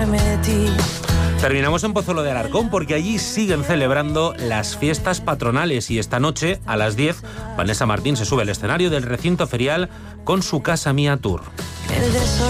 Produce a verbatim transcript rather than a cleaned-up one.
enamorarme de ti. Terminamos en Pozuelo de Alarcón porque allí siguen celebrando las fiestas patronales y esta noche a las diez Vanessa Martín se sube al escenario del recinto ferial con su Casa Mía Tour. El